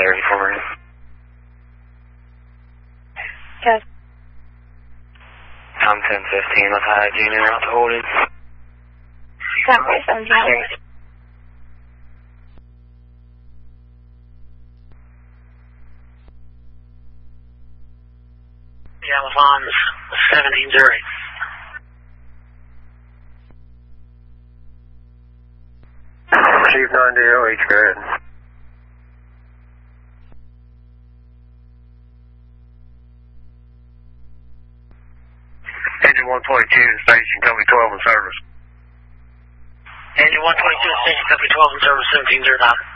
30 for me. Yes. I'm 1015, let's hide Gene and out to holding. 10-17. Yeah, I was on 17-0. Chief 90OH, go ahead. Engine 122 in station, company 12 in service. Engine 122 in station, company 12 in service, 1709.